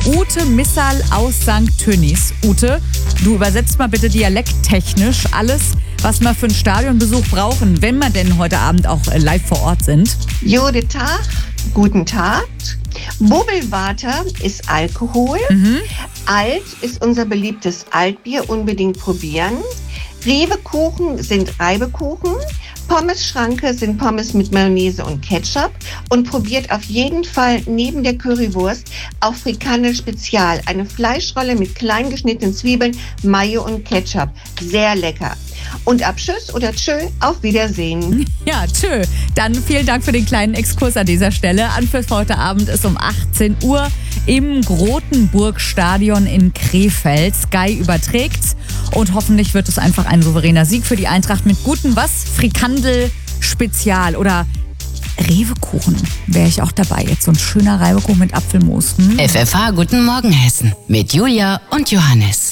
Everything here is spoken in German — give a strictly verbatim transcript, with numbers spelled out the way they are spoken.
Ute Missal aus Sankt Tönnies. Ute, du übersetzt mal bitte dialekttechnisch alles, was wir für einen Stadionbesuch brauchen, wenn wir denn heute Abend auch live vor Ort sind. Jode Tag, guten Tag. Bubbelwater ist Alkohol. Mhm. Alt ist unser beliebtes Altbier, unbedingt probieren. Rewekuchen sind Reibekuchen. Pommes-Schranke sind Pommes mit Mayonnaise und Ketchup. Und probiert auf jeden Fall neben der Currywurst auch Frikandel Spezial. Eine Fleischrolle mit klein geschnittenen Zwiebeln, Mayo und Ketchup. Sehr lecker. Und ab Tschüss oder Tschö, auf Wiedersehen. Ja, tschö. Dann vielen Dank für den kleinen Exkurs an dieser Stelle. Anpfiff heute Abend ist um achtzehn Uhr im Grotenburg-Stadion in Krefeld. Sky überträgt's und hoffentlich wird es einfach ein souveräner Sieg für die Eintracht mit gutem was? Frikandel Spezial oder Rewekuchen. Wäre ich auch dabei. Jetzt so ein schöner Reibekuchen mit Apfelmus. Hm? F F H Guten Morgen Hessen mit Julia und Johannes.